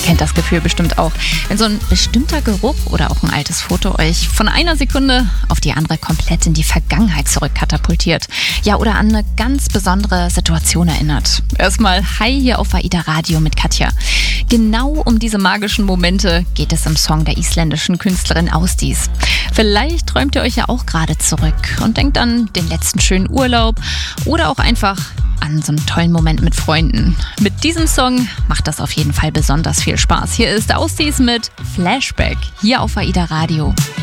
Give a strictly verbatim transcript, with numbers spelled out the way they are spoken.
kennt das Gefühl bestimmt auch, wenn so ein bestimmter Geruch oder auch ein altes Foto euch von einer Sekunde auf die andere komplett in die Vergangenheit zurückkatapultiert. Ja, oder an eine ganz besondere Situation erinnert. Erstmal hi hier auf AIDA Radio mit Katja. Genau um diese magischen Momente geht es im Song der isländischen Künstlerin Ásdís. Vielleicht träumt ihr euch ja auch gerade zurück und denkt an den letzten schönen Urlaub oder auch einfach an so einen tollen Moment mit Freunden. Mit diesem Song macht das auf jeden Fall besonders viel Spaß. Hier ist Ásdís mit Flashback, hier auf AIDA Radio.